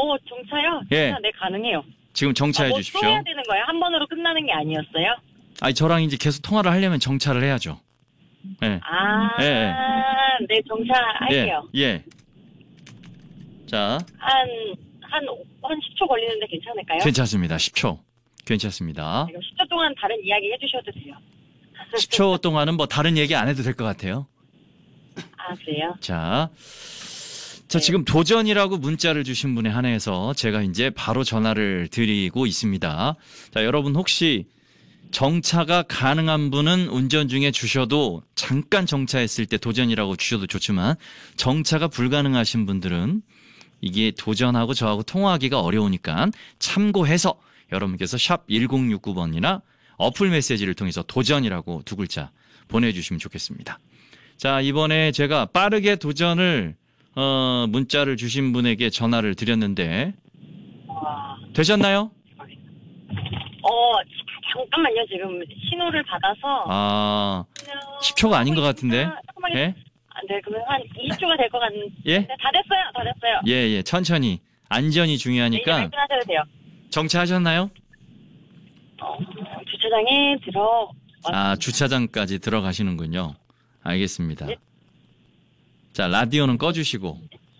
정차요? 예. 네, 가능해요. 지금 정차해 뭐 주십시오. 또 해야 되는 거예요? 한 번으로 끝나는 게 아니었어요? 아니, 저랑 이제 계속 통화를 하려면 정차를 해야죠. 예. 예. 네, 정차할게요. 예. 자. 한 10초 걸리는데 괜찮을까요? 괜찮습니다. 10초. 괜찮습니다. 10초 동안 다른 이야기 해주셔도 돼요. 10초 동안은 뭐 다른 얘기 안 해도 될 것 같아요. 그래요? 자, 네. 지금 도전이라고 문자를 주신 분에 한해서 제가 이제 바로 전화를 드리고 있습니다. 자, 여러분 혹시 정차가 가능한 분은 운전 중에 주셔도 잠깐 정차했을 때 도전이라고 주셔도 좋지만 정차가 불가능하신 분들은 이게 도전하고 저하고 통화하기가 어려우니까 참고해서 여러분께서 샵 1069번이나 어플 메시지를 통해서 도전이라고 두 글자 보내주시면 좋겠습니다. 자, 이번에 제가 빠르게 도전을 문자를 주신 분에게 전화를 드렸는데 되셨나요? 잠깐만요. 지금 신호를 받아서 10초가 아닌 것 같은데. 예? 네, 그러면 한 20초가 될 것 같은데. 예? 네, 다 됐어요. 예. 천천히. 안전이 중요하니까. 네, 말씀하셔도 돼요. 정차하셨나요? 주차장에 주차장까지 들어가시는군요. 알겠습니다. 네. 자, 라디오는 꺼주시고.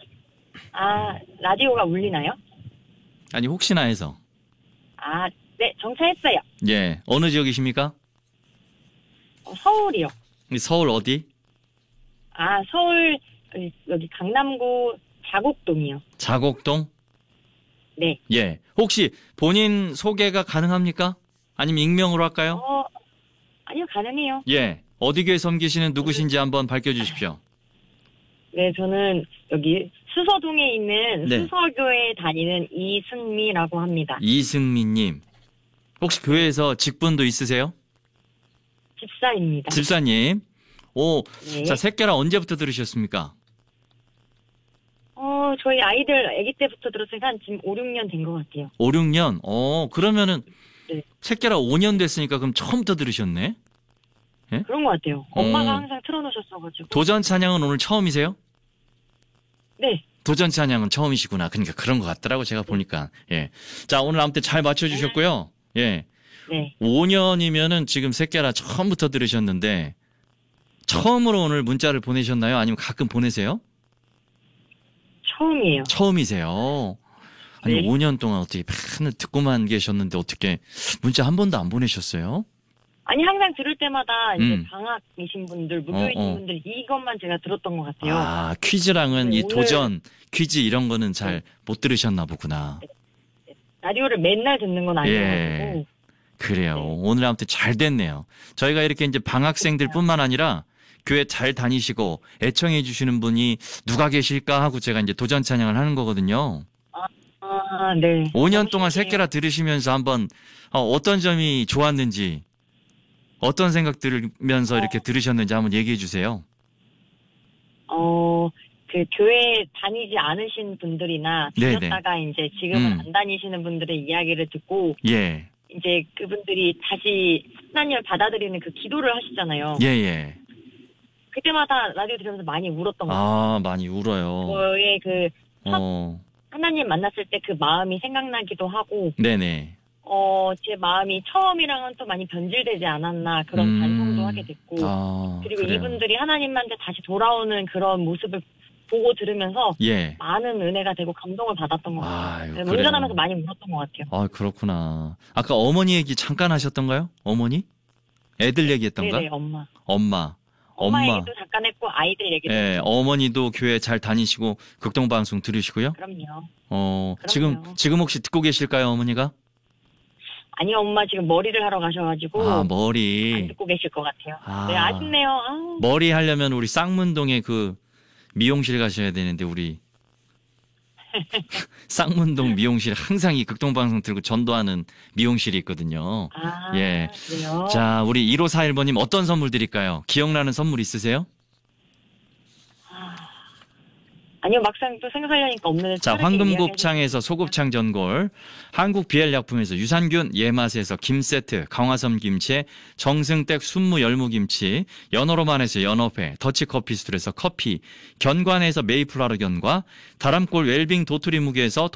라디오가 울리나요? 아니, 혹시나 해서. 네, 정차했어요. 예. 어느 지역이십니까? 서울이요. 서울 어디? 서울, 여기 강남구 자곡동이요. 자곡동? 네. 예. 혹시 본인 소개가 가능합니까? 아니면 익명으로 할까요? 아니요, 가능해요. 예. 어디 교회 섬기시는 누구신지 한번 밝혀주십시오. 네, 저는 여기 수서동에 있는 네. 수서교회에 다니는 이승미라고 합니다. 이승미님. 혹시 교회에서 직분도 있으세요? 집사입니다. 집사님. 네. 자, 새끼라 언제부터 들으셨습니까? 저희 아기 때부터 들었으니까 지금 5, 6년 된 것 같아요. 5, 6년? 그러면은, 네. 새끼라 5년 됐으니까 그럼 처음부터 들으셨네? 예? 그런 것 같아요. 엄마가 항상 틀어놓으셨어가지고. 도전 찬양은 오늘 처음이세요? 네. 도전 찬양은 처음이시구나. 그러니까 그런 것 같더라고, 제가 보니까. 예. 자, 오늘 아무튼 잘 맞춰주셨고요. 예. 네. 5년이면은 지금 새끼라 처음부터 들으셨는데, 처음으로 오늘 문자를 보내셨나요? 아니면 가끔 보내세요? 처음이에요. 처음이세요. 아니, 네. 5년 동안 어떻게 맨날 듣고만 계셨는데 어떻게 문자 한 번도 안 보내셨어요? 아니, 항상 들을 때마다 이제 방학이신 분들, 무교이신 분들 이것만 제가 들었던 것 같아요. 퀴즈랑은 네, 이 도전, 퀴즈 이런 거는 잘 못 들으셨나 보구나. 라디오를 맨날 듣는 건 아니어가지고. 그래요. 네. 오늘 아무튼 잘 됐네요. 저희가 이렇게 이제 방학생들 뿐만 아니라 교회 잘 다니시고 애청해 주시는 분이 누가 계실까 하고 제가 이제 도전 찬양을 하는 거거든요. 네. 5년 동안 새끼라 들으시면서 한번 어떤 점이 좋았는지 어떤 생각 들으면서 이렇게 들으셨는지 한번 얘기해 주세요. 그 교회 다니지 않으신 분들이나 다녔다가 이제 지금은 안 다니시는 분들의 이야기를 듣고 예. 이제 그분들이 다시 하나님을 받아들이는 그 기도를 하시잖아요. 예. 그때마다 라디오 들으면서 많이 울었던 것 같아요. 많이 울어요. 저의 첫 하나님 만났을 때 그 마음이 생각나기도 하고. 네네. 제 마음이 처음이랑은 또 많이 변질되지 않았나 그런 반성도 하게 됐고. 그리고 그래요. 이분들이 하나님한테 다시 돌아오는 그런 모습을 보고 들으면서 예. 많은 은혜가 되고 감동을 받았던 것 같아요. 그래요. 운전하면서 많이 울었던 것 같아요. 그렇구나. 아까 어머니 얘기 잠깐 하셨던가요? 어머니? 애들 얘기했던가? 네네, 엄마. 엄마 얘기도 잠깐 했고 아이들 얘기도 예, 했고. 어머니도 교회 잘 다니시고 극동방송 들으시고요? 그럼요. 지금 혹시 듣고 계실까요, 어머니가? 아니요, 엄마 지금 머리를 하러 가셔가지고. 머리. 안 듣고 계실 것 같아요. 네, 아쉽네요. 머리 하려면 우리 쌍문동에 그 미용실 가셔야 되는데 우리 쌍문동 미용실 항상 이 극동방송 들고 전도하는 미용실이 있거든요. 예. 그래요? 자, 우리 1541번님 어떤 선물 드릴까요? 기억나는 선물 있으세요? 아니요, 막상 또 생각하려니까 없는데. 자, 황금곱창에서 소곱창 전골, 한국 비엘약품에서 유산균, 예맛에서 김세트, 강화섬 김치, 정승댁 순무 열무김치, 연어로만에서 연어회, 더치커피스툴에서 커피, 견관에서 메이플 하르견과 다람골 웰빙 도토리 무게에서